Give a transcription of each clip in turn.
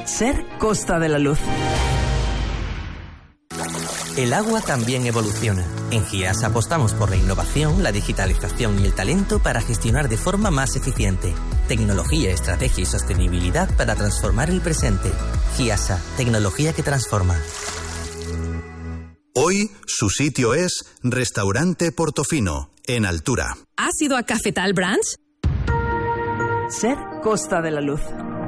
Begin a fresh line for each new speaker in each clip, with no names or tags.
Ser Costa de la Luz.
El agua también evoluciona. En GIAS apostamos por la innovación, la digitalización y el talento para gestionar de forma más eficiente. Tecnología, estrategia y sostenibilidad para transformar el presente. GIASA, tecnología que transforma.
Hoy su sitio es Restaurante Portofino, en Altura.
¿Has ido a Cafetal Branch?
Ser Costa de la Luz.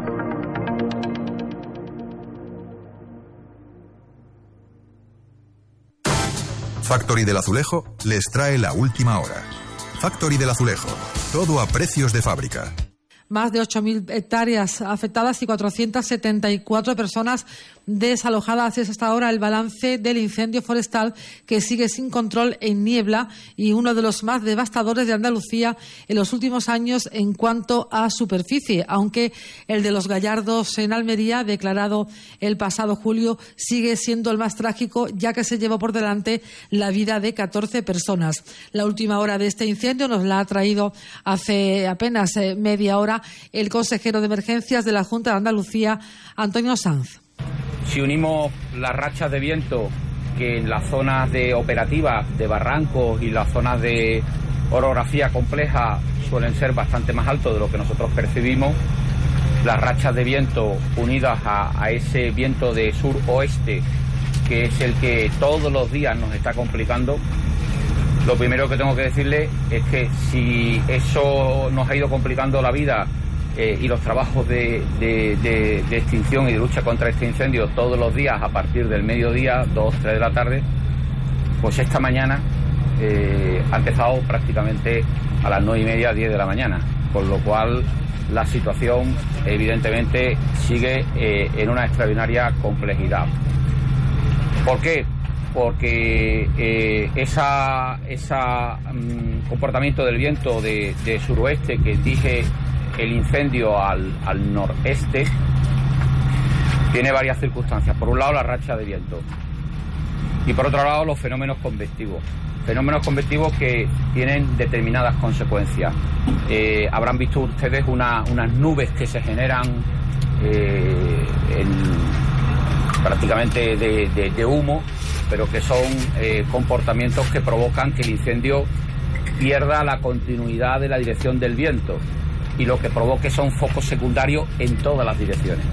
Factory del Azulejo les trae la última hora. Factory del Azulejo, todo a precios de fábrica.
Más de 8.000 hectáreas afectadas y 474 personas desalojadas. Es hasta ahora el balance del incendio forestal que sigue sin control en Niebla y uno de los más devastadores de Andalucía en los últimos años en cuanto a superficie, aunque el de los Gallardos en Almería, declarado el pasado julio, sigue siendo el más trágico, ya que se llevó por delante la vida de 14 personas. La última hora de este incendio nos la ha traído hace apenas media hora el consejero de Emergencias de la Junta de Andalucía, Antonio Sanz.
Si unimos las rachas de viento que en las zonas de operativas de barrancos y las zonas de orografía compleja suelen ser bastante más altos de lo que nosotros percibimos, las rachas de viento unidas a ese viento de sur-oeste, que es el que todos los días nos está complicando, lo primero que tengo que decirle es que si eso nos ha ido complicando la vida y los trabajos de extinción y de lucha contra este incendio todos los días a partir del mediodía, 2, 3 de la tarde, pues esta mañana ha empezado prácticamente a las 9:30, 10 de la mañana, con lo cual la situación evidentemente sigue en una extraordinaria complejidad. ¿Por qué? Porque ese comportamiento del viento de suroeste que dirige el incendio al noreste tiene varias circunstancias. Por un lado, la racha de viento y por otro lado, los fenómenos convectivos. Fenómenos convectivos que tienen determinadas consecuencias. Habrán visto ustedes unas nubes que se generan prácticamente de humo, pero que son comportamientos que provocan que el incendio pierda la continuidad de la dirección del viento y lo que provoque son focos secundarios en todas las direcciones,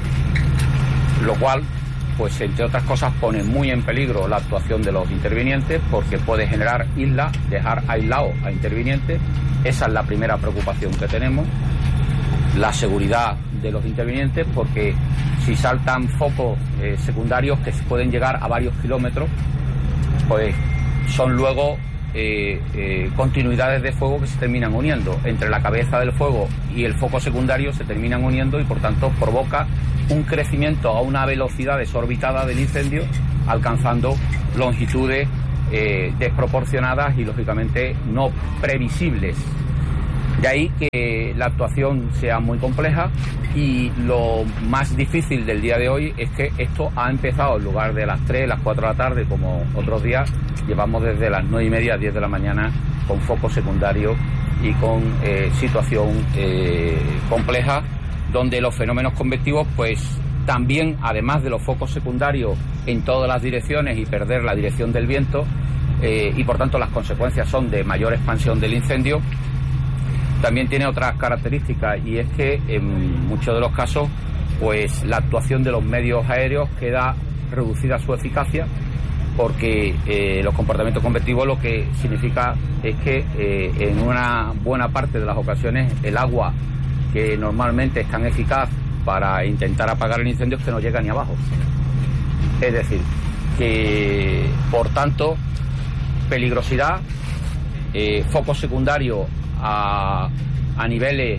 lo cual, pues entre otras cosas, pone muy en peligro la actuación de los intervinientes porque puede generar islas, dejar aislados a intervinientes. Esa es la primera preocupación que tenemos, la seguridad de los intervinientes, porque si saltan focos secundarios que pueden llegar a varios kilómetros, pues son luego continuidades de fuego que se terminan uniendo. Entre la cabeza del fuego y el foco secundario se terminan uniendo y por tanto provoca un crecimiento a una velocidad desorbitada del incendio, alcanzando longitudes desproporcionadas y lógicamente no previsibles. De ahí que la actuación sea muy compleja y lo más difícil del día de hoy es que esto ha empezado en lugar de las 3, las 4 de la tarde como otros días, llevamos desde las 9:30, 10 de la mañana con foco secundario y con situación compleja, donde los fenómenos convectivos pues también, además de los focos secundarios en todas las direcciones y perder la dirección del viento y por tanto las consecuencias son de mayor expansión del incendio, también tiene otras características y es que en muchos de los casos pues la actuación de los medios aéreos queda reducida a su eficacia porque los comportamientos convectivos lo que significa es que en una buena parte de las ocasiones el agua que normalmente es tan eficaz para intentar apagar el incendio es que no llega ni abajo. Es decir, que por tanto peligrosidad, focos secundarios a niveles,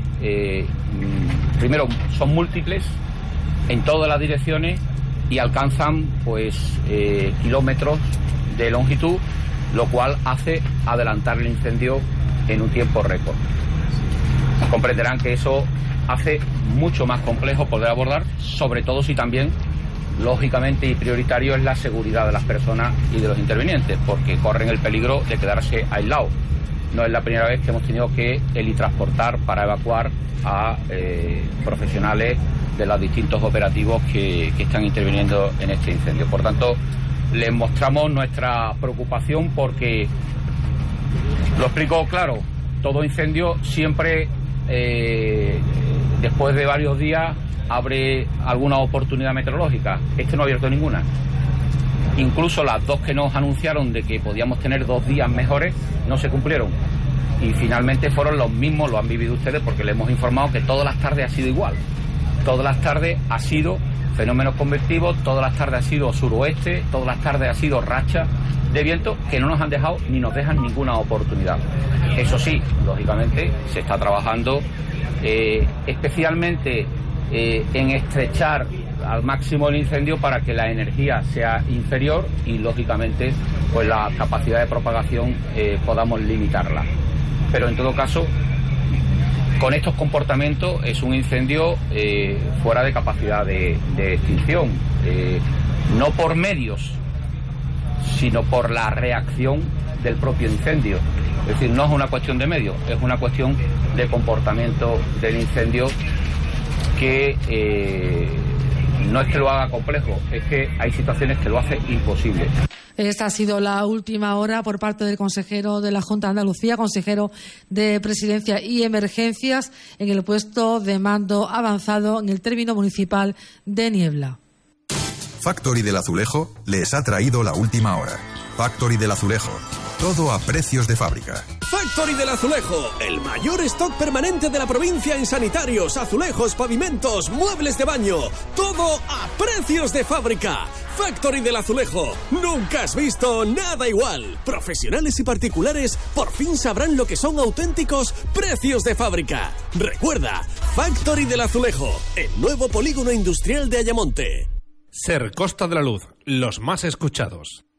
primero son múltiples en todas las direcciones y alcanzan pues kilómetros de longitud, lo cual hace adelantar el incendio en un tiempo récord. Comprenderán que eso hace mucho más complejo poder abordar, sobre todo si también lógicamente y prioritario es la seguridad de las personas y de los intervinientes, porque corren el peligro de quedarse aislados. No es la primera vez que hemos tenido que helitransportar para evacuar a profesionales de los distintos operativos que están interviniendo en este incendio. Por tanto, les mostramos nuestra preocupación porque, lo explico claro, todo incendio siempre, después de varios días, abre alguna oportunidad meteorológica. Este no ha abierto ninguna. Incluso las 2 que nos anunciaron de que podíamos tener 2 días mejores no se cumplieron. Y finalmente fueron los mismos, lo han vivido ustedes porque les hemos informado que todas las tardes ha sido igual. Todas las tardes ha sido fenómenos convectivos, todas las tardes ha sido suroeste, todas las tardes ha sido racha de viento que no nos han dejado ni nos dejan ninguna oportunidad. Eso sí, lógicamente se está trabajando especialmente en estrechar al máximo el incendio para que la energía sea inferior y lógicamente pues la capacidad de propagación podamos limitarla. Pero en todo caso, con estos comportamientos es un incendio fuera de capacidad de extinción, no por medios, sino por la reacción del propio incendio. Es decir, no es una cuestión de medios, es una cuestión de comportamiento del incendio que no es que lo haga complejo, es que hay situaciones que lo hace imposible.
Esta ha sido la última hora por parte del consejero de la Junta de Andalucía, consejero de Presidencia y Emergencias, en el puesto de mando avanzado en el término municipal de Niebla.
Factory del Azulejo les ha traído la última hora. Factory del Azulejo. Todo a precios de fábrica.
Factory del Azulejo, el mayor stock permanente de la provincia en sanitarios, azulejos, pavimentos, muebles de baño. Todo a precios de fábrica. Factory del Azulejo. Nunca has visto nada igual. Profesionales y particulares por fin sabrán lo que son auténticos precios de fábrica. Recuerda, Factory del Azulejo, el nuevo polígono industrial de Ayamonte.
Ser Costa de la Luz, los más escuchados.